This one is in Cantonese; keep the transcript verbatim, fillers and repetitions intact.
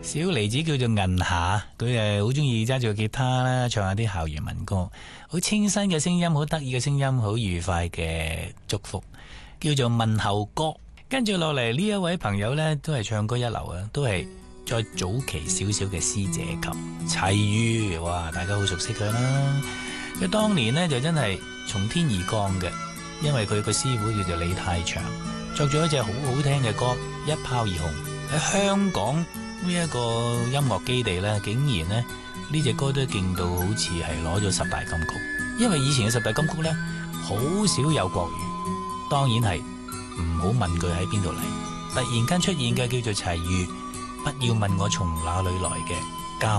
小妮子叫做銀霞，佢誒好中意揸住個吉他啦，唱下啲校園民歌，好清新嘅聲音，好得意嘅聲音，好愉快嘅祝福，叫做問候歌。跟住落嚟呢一位朋友呢，都係唱歌一流啊，都係再早期少少嘅師姐級齊豫，哇，大家好熟悉佢啦。佢當年呢，就真係從天而降嘅，因為佢個師傅叫做李泰祥，作咗一隻好好聽嘅歌，一炮而紅喺香港。呢一個音樂基地呢，竟然呢呢隻歌都勁到好似係攞咗十大金曲。因為以前嘅十大金曲呢，好少有國語，當然係唔好問佢喺邊度嚟，突然間出現嘅叫做齊豫，不要問我從哪裏來嘅。